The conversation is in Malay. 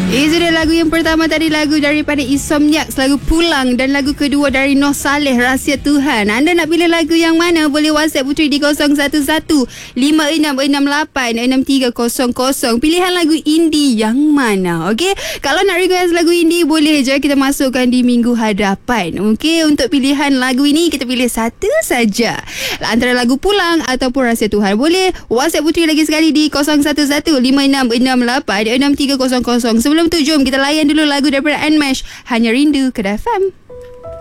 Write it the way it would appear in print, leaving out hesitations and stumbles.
Itu dia lagu yang pertama tadi, lagu daripada Insomniacs, lagu Pulang, dan lagu kedua dari Noh Saleh, Rahsia Tuhan. Anda nak pilih lagu yang mana? Boleh WhatsApp Puteri di 011-5668-6300. Pilihan lagu indie yang mana? Okey, kalau nak request lagu indie boleh je kita masukkan di minggu hadapan. Okey, untuk pilihan lagu ini kita pilih satu saja antara lagu Pulang ataupun Rahsia Tuhan. Boleh WhatsApp Puteri lagi sekali di 011-5668-6300. Sebelum tu jom kita layan dulu lagu daripada Nmesh, Hanya Rindu, Kedah FM.